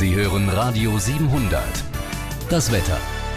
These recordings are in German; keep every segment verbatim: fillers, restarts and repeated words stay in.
Sie hören Radio siebenhundert. Das Wetter.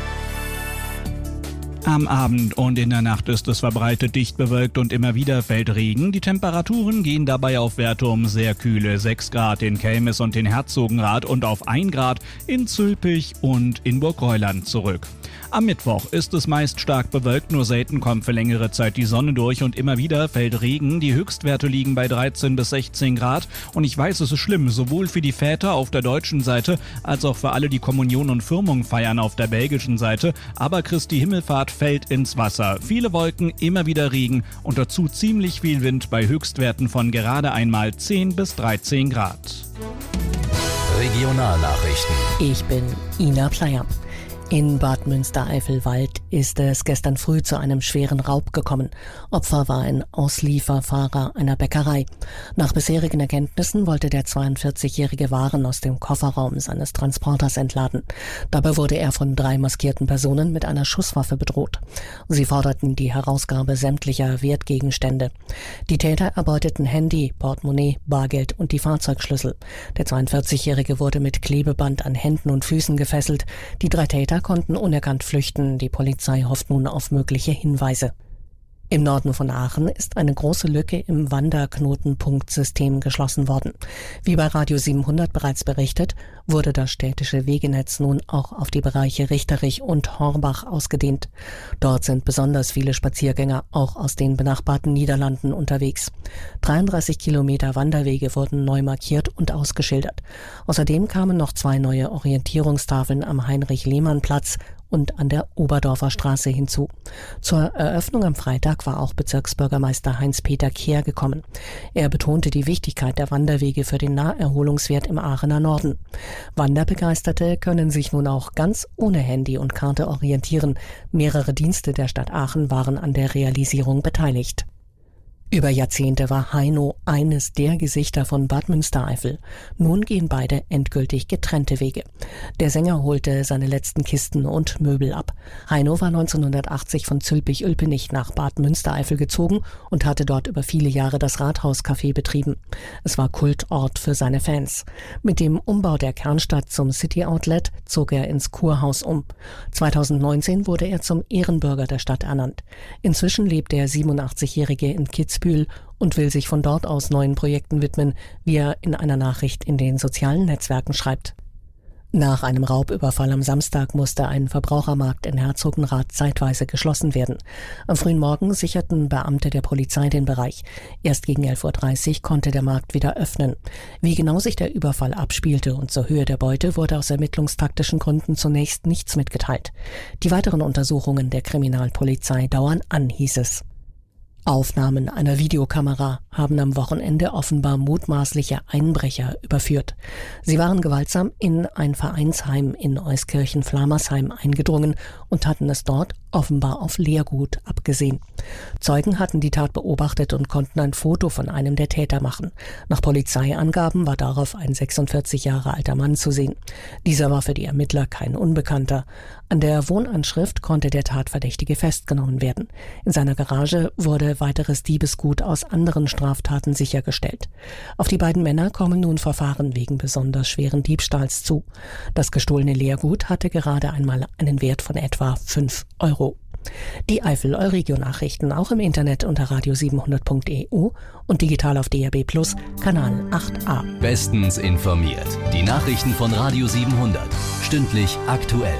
Am Abend und in der Nacht ist es verbreitet dicht bewölkt und immer wieder fällt Regen. Die Temperaturen gehen dabei auf Werte um sehr kühle sechs Grad in Kelmis und in Herzogenrath und auf ein Grad in Zülpich und in Burgreuland zurück. Am Mittwoch ist es meist stark bewölkt, nur selten kommt für längere Zeit die Sonne durch und immer wieder fällt Regen. Die Höchstwerte liegen bei dreizehn bis sechzehn Grad und ich weiß, es ist schlimm, sowohl für die Väter auf der deutschen Seite als auch für alle, die Kommunion und Firmung feiern auf der belgischen Seite. Aber Christi Himmelfahrt fällt ins Wasser. Viele Wolken, immer wieder Regen und dazu ziemlich viel Wind bei Höchstwerten von gerade einmal zehn bis dreizehn Grad. Regionalnachrichten. Ich bin Ina Pleyer. In Bad Münstereifel-Wald ist es gestern früh zu einem schweren Raub gekommen. Opfer war ein Auslieferfahrer einer Bäckerei. Nach bisherigen Erkenntnissen wollte der zweiundvierzigjährige Waren aus dem Kofferraum seines Transporters entladen. Dabei wurde er von drei maskierten Personen mit einer Schusswaffe bedroht. Sie forderten die Herausgabe sämtlicher Wertgegenstände. Die Täter erbeuteten Handy, Portemonnaie, Bargeld und die Fahrzeugschlüssel. Der zweiundvierzigjährige wurde mit Klebeband an Händen und Füßen gefesselt. Die drei Täter konnten unerkannt flüchten. Die Polizei hofft nun auf mögliche Hinweise. Im Norden von Aachen ist eine große Lücke im Wanderknotenpunktsystem geschlossen worden. Wie bei Radio siebenhundert bereits berichtet, wurde das städtische Wegenetz nun auch auf die Bereiche Richterich und Horbach ausgedehnt. Dort sind besonders viele Spaziergänger auch aus den benachbarten Niederlanden unterwegs. dreiunddreißig Kilometer Wanderwege wurden neu markiert und ausgeschildert. Außerdem kamen noch zwei neue Orientierungstafeln am Heinrich-Lehmann-Platz und an der Oberdorfer Straße hinzu. Zur Eröffnung am Freitag war auch Bezirksbürgermeister Heinz-Peter Kehr gekommen. Er betonte die Wichtigkeit der Wanderwege für den Naherholungswert im Aachener Norden. Wanderbegeisterte können sich nun auch ganz ohne Handy und Karte orientieren. Mehrere Dienste der Stadt Aachen waren an der Realisierung beteiligt. Über Jahrzehnte war Heino eines der Gesichter von Bad Münstereifel. Nun gehen beide endgültig getrennte Wege. Der Sänger holte seine letzten Kisten und Möbel ab. Heino war neunzehnhundertachtzig von Zülpich-Ülpenich nach Bad Münstereifel gezogen und hatte dort über viele Jahre das Rathauscafé betrieben. Es war Kultort für seine Fans. Mit dem Umbau der Kernstadt zum City Outlet zog er ins Kurhaus um. zweitausendneunzehn wurde er zum Ehrenbürger der Stadt ernannt. Inzwischen lebt der siebenundachtzigjährige in Kitzbühel und will sich von dort aus neuen Projekten widmen, wie er in einer Nachricht in den sozialen Netzwerken schreibt. Nach einem Raubüberfall am Samstag musste ein Verbrauchermarkt in Herzogenrath zeitweise geschlossen werden. Am frühen Morgen sicherten Beamte der Polizei den Bereich. Erst gegen elf Uhr dreißig konnte der Markt wieder öffnen. Wie genau sich der Überfall abspielte und zur Höhe der Beute wurde aus ermittlungstaktischen Gründen zunächst nichts mitgeteilt. Die weiteren Untersuchungen der Kriminalpolizei dauern an, hieß es. Aufnahmen einer Videokamera haben am Wochenende offenbar mutmaßliche Einbrecher überführt. Sie waren gewaltsam in ein Vereinsheim in Euskirchen-Flamersheim eingedrungen und hatten es dort offenbar auf Leergut abgesehen. Zeugen hatten die Tat beobachtet und konnten ein Foto von einem der Täter machen. Nach Polizeiangaben war darauf ein sechsundvierzig Jahre alter Mann zu sehen. Dieser war für die Ermittler kein Unbekannter. An der Wohnanschrift konnte der Tatverdächtige festgenommen werden. In seiner Garage wurde weiteres Diebesgut aus anderen Straftaten sichergestellt. Auf die beiden Männer kommen nun Verfahren wegen besonders schweren Diebstahls zu. Das gestohlene Leergut hatte gerade einmal einen Wert von etwa fünf Euro. Die Eifel-Euregio-Nachrichten auch im Internet unter radio siebenhundert punkt e u und digital auf D A B plus, Kanal acht a. Bestens informiert. Die Nachrichten von Radio siebenhundert. Stündlich aktuell.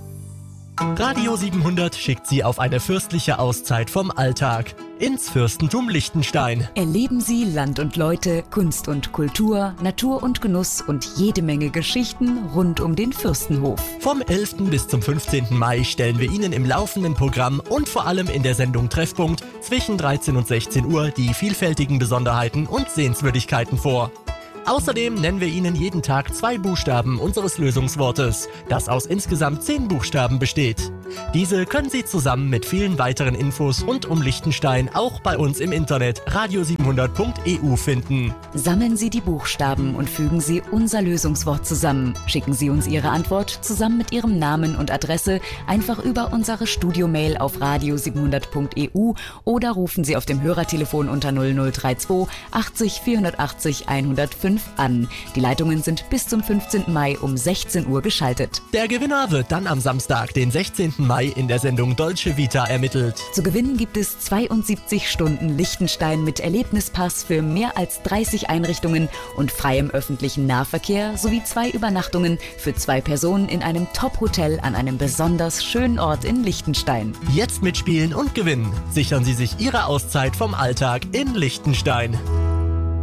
Radio siebenhundert schickt Sie auf eine fürstliche Auszeit vom Alltag ins Fürstentum Liechtenstein. Erleben Sie Land und Leute, Kunst und Kultur, Natur und Genuss und jede Menge Geschichten rund um den Fürstenhof. Vom elften bis zum fünfzehnten Mai stellen wir Ihnen im laufenden Programm und vor allem in der Sendung Treffpunkt zwischen dreizehn und sechzehn Uhr die vielfältigen Besonderheiten und Sehenswürdigkeiten vor. Außerdem nennen wir Ihnen jeden Tag zwei Buchstaben unseres Lösungswortes, das aus insgesamt zehn Buchstaben besteht. Diese können Sie zusammen mit vielen weiteren Infos rund um Liechtenstein auch bei uns im Internet radio siebenhundert punkt e u finden. Sammeln Sie die Buchstaben und fügen Sie unser Lösungswort zusammen. Schicken Sie uns Ihre Antwort zusammen mit Ihrem Namen und Adresse einfach über unsere Studiomail auf radio siebenhundert punkt e u oder rufen Sie auf dem Hörertelefon unter null null drei zwei achtzig vierhundertachtzig hundertfünf an. Die Leitungen sind bis zum fünfzehnten Mai um sechzehn Uhr geschaltet. Der Gewinner wird dann am Samstag, den sechzehnten Mai, in der Sendung Dolce Vita ermittelt. Zu gewinnen gibt es zweiundsiebzig Stunden Liechtenstein mit Erlebnispass für mehr als dreißig Einrichtungen und freiem öffentlichen Nahverkehr sowie zwei Übernachtungen für zwei Personen in einem Top-Hotel an einem besonders schönen Ort in Liechtenstein. Jetzt mitspielen und gewinnen. Sichern Sie sich Ihre Auszeit vom Alltag in Liechtenstein.